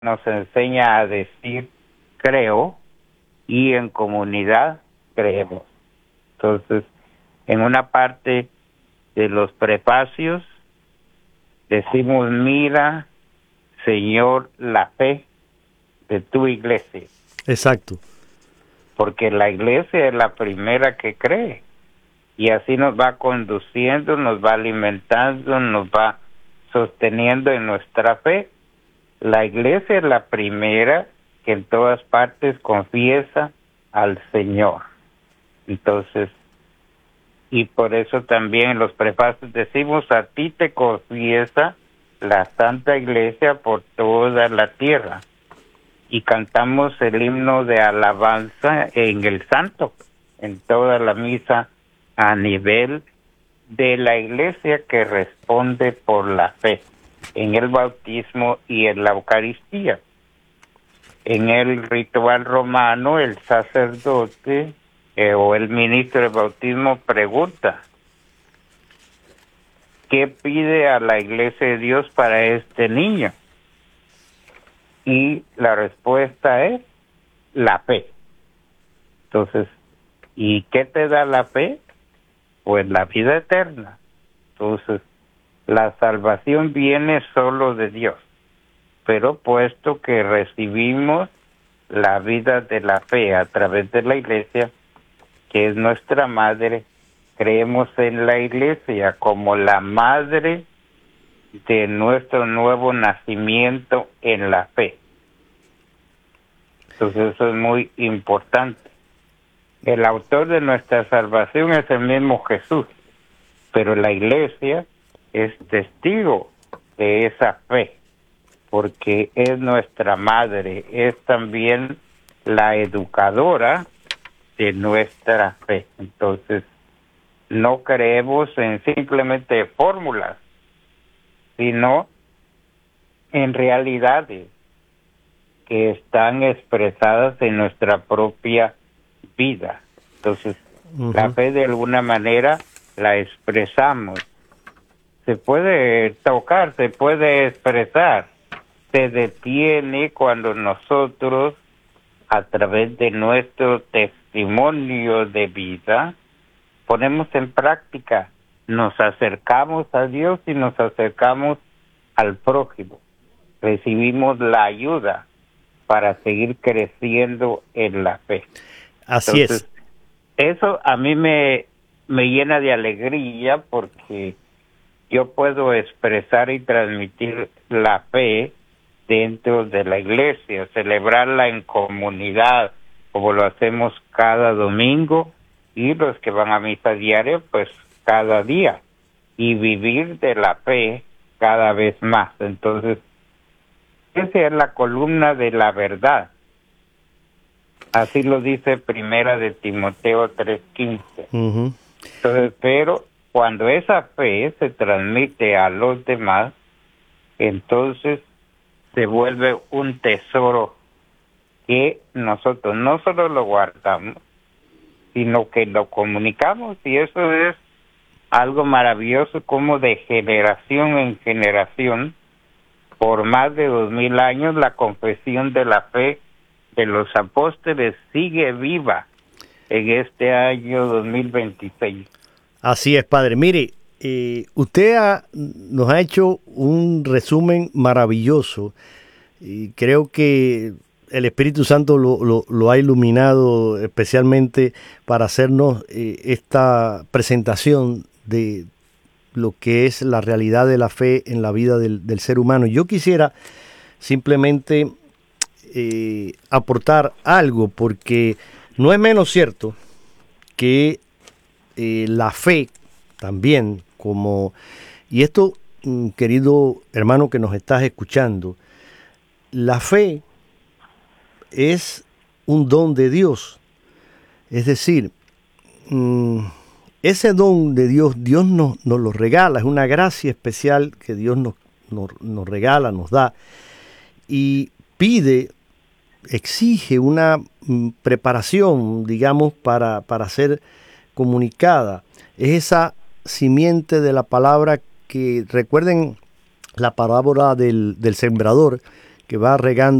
nos enseña a decir creo y en comunidad creemos. Entonces, en una parte de los prefacios decimos, mira, Señor, la fe de tu iglesia. Exacto. Porque la iglesia es la primera que cree. Y así nos va conduciendo, nos va alimentando, nos va sosteniendo en nuestra fe. La iglesia es la primera que en todas partes confiesa al Señor. Entonces, y por eso también en los prefacios decimos, a ti te confiesa la Santa Iglesia por toda la tierra. Y cantamos el himno de alabanza en el santo, en toda la misa, a nivel de la iglesia que responde por la fe, en el bautismo y en la Eucaristía. En el ritual romano, el sacerdote o el ministro de bautismo pregunta, ¿qué pide a la iglesia de Dios para este niño? Y la respuesta es la fe. Entonces, ¿y qué te da la fe? Pues la vida eterna. Entonces, la salvación viene solo de Dios. Pero puesto que recibimos la vida de la fe a través de la iglesia, que es nuestra madre, creemos en la iglesia como la madre de nuestro nuevo nacimiento en la fe. Entonces eso es muy importante. El autor de nuestra salvación es el mismo Jesús, pero la iglesia es testigo de esa fe, porque es nuestra madre, es también la educadora de nuestra fe. Entonces, no creemos en simplemente fórmulas, sino en realidades que están expresadas en nuestra propia vida. Entonces, la fe de alguna manera la expresamos. Se puede tocar, se puede expresar, se detiene cuando nosotros, a través de nuestro testimonio de vida, ponemos en práctica, nos acercamos a Dios y nos acercamos al prójimo. Recibimos la ayuda para seguir creciendo en la fe. Así Entonces, eso a mí me llena de alegría porque yo puedo expresar y transmitir la fe dentro de la iglesia, celebrarla en comunidad, como lo hacemos cada domingo, y los que van a misa diaria, pues cada día, y vivir de la fe cada vez más. Entonces, esa es la columna de la verdad. Así lo dice Primera de Timoteo 3:15. Entonces, pero cuando esa fe se transmite a los demás, entonces se vuelve un tesoro que nosotros no solo lo guardamos, sino que lo comunicamos, y eso es algo maravilloso, como de generación en generación, por más de 2000 años, la confesión de la fe de los apóstoles sigue viva en este año 2026. Así es, padre. Mire, usted nos ha hecho un resumen maravilloso y creo que el Espíritu Santo lo ha iluminado especialmente para hacernos esta presentación de lo que es la realidad de la fe en la vida del ser humano. Yo quisiera simplemente aportar algo, porque no es menos cierto que la fe también, y esto, querido hermano que nos estás escuchando, la fe es un don de Dios. Es decir, ese don de Dios nos lo regala, es una gracia especial que Dios nos regala, nos da, y exige una preparación, digamos, para ser comunicada. Es esa simiente de la palabra que, recuerden la parábola del sembrador, que va regando